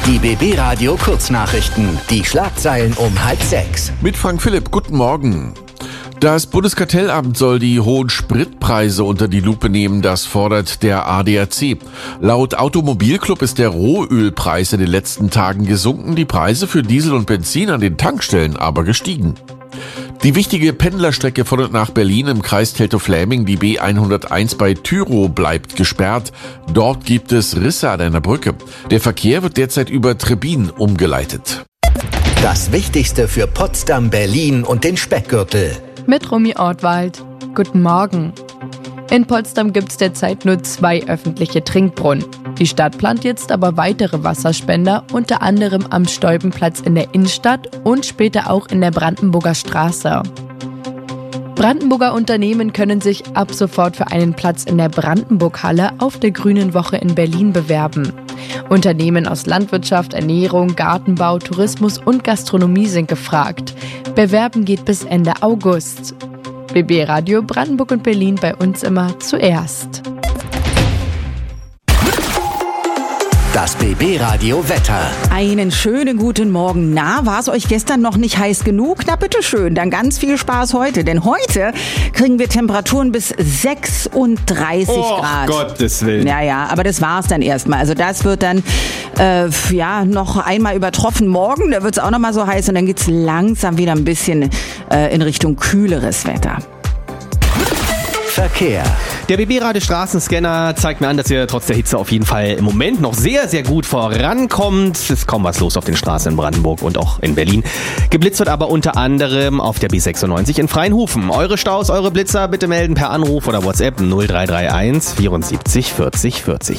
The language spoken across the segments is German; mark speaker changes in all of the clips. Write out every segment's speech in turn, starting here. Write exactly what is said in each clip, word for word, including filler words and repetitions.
Speaker 1: Die B B Radio Kurznachrichten. Die Schlagzeilen um halb sechs.
Speaker 2: Mit Frank Philipp, guten Morgen. Das Bundeskartellamt soll die hohen Spritpreise unter die Lupe nehmen, das fordert der A D A C. Laut Automobilclub ist der Rohölpreis in den letzten Tagen gesunken, die Preise für Diesel und Benzin an den Tankstellen aber gestiegen. Die wichtige Pendlerstrecke von und nach Berlin im Kreis Teltow-Fläming, die B hunderteins bei Tyrow, bleibt gesperrt. Dort gibt es Risse an einer Brücke. Der Verkehr wird derzeit über Trebbin umgeleitet.
Speaker 1: Das Wichtigste für Potsdam, Berlin und den Speckgürtel.
Speaker 3: Mit Romy Ortwald. Guten Morgen. In Potsdam gibt es derzeit nur zwei öffentliche Trinkbrunnen. Die Stadt plant jetzt aber weitere Wasserspender, unter anderem am Stolpenplatz in der Innenstadt und später auch in der Brandenburger Straße. Brandenburger Unternehmen können sich ab sofort für einen Platz in der Brandenburg-Halle auf der Grünen Woche in Berlin bewerben. Unternehmen aus Landwirtschaft, Ernährung, Gartenbau, Tourismus und Gastronomie sind gefragt. Bewerben geht bis Ende August. B B Radio Brandenburg und Berlin bei uns immer zuerst.
Speaker 1: Das B B Radio Wetter.
Speaker 4: Einen schönen guten Morgen. Na, war es euch gestern noch nicht heiß genug? Na bitteschön, dann ganz viel Spaß heute. Denn heute kriegen wir Temperaturen bis sechsunddreißig
Speaker 5: oh,
Speaker 4: Grad.
Speaker 5: Oh Gottes Willen.
Speaker 4: Ja, ja, aber das war's dann erstmal. Also das wird dann äh, ja noch einmal übertroffen morgen. Da wird's auch noch mal so heiß und dann geht's langsam wieder ein bisschen äh, in Richtung kühleres Wetter.
Speaker 1: Verkehr.
Speaker 5: Der B B-Radio Straßenscanner zeigt mir an, dass ihr trotz der Hitze auf jeden Fall im Moment noch sehr, sehr gut vorankommt. Es ist kaum was los auf den Straßen in Brandenburg und auch in Berlin. Geblitzt wird aber unter anderem auf der B sechsundneunzig in Freienhofen. Eure Staus, eure Blitzer bitte melden per Anruf oder WhatsApp null drei drei eins vierundsiebzig vierzig vierzig.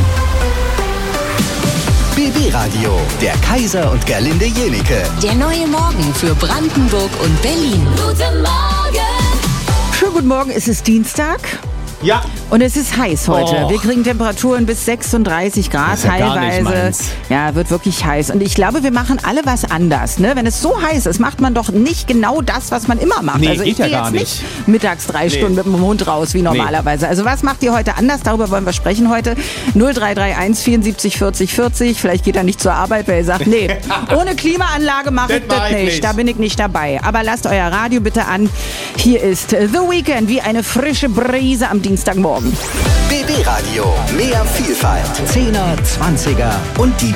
Speaker 1: B B-Radio, der Kaiser und Gerlinde Jenike.
Speaker 6: Der neue Morgen für Brandenburg und Berlin. Guten Morgen!
Speaker 4: Schönen guten Morgen, es ist Dienstag.
Speaker 5: Ja.
Speaker 4: Und es ist heiß heute.
Speaker 5: Oh.
Speaker 4: Wir kriegen Temperaturen bis sechsunddreißig Grad
Speaker 5: Das ist ja gar nicht
Speaker 4: teilweise.
Speaker 5: meins.
Speaker 4: Ja, wird wirklich heiß. Und ich glaube, wir machen alle was anders. Ne? Wenn es so heiß ist, macht man doch nicht genau das, was man immer macht.
Speaker 5: Nee,
Speaker 4: also ich
Speaker 5: geht ja
Speaker 4: gehe
Speaker 5: gar
Speaker 4: jetzt nicht mittags drei
Speaker 5: Nee.
Speaker 4: Stunden mit dem Hund raus, wie normalerweise. Also was macht ihr heute anders? Darüber wollen wir sprechen heute. null drei drei eins vierundsiebzig vierzig vierzig. Vielleicht geht er nicht zur Arbeit, weil ihr sagt, nee, ohne Klimaanlage mache ich
Speaker 5: Das
Speaker 4: das
Speaker 5: mach ich
Speaker 4: nicht.
Speaker 5: nicht.
Speaker 4: Da bin ich nicht dabei. Aber lasst euer Radio bitte an. Hier ist The Weeknd, wie eine frische Brise am Dienstagmorgen.
Speaker 1: B B-Radio, mehr Vielfalt. Zehner, Zwanziger und die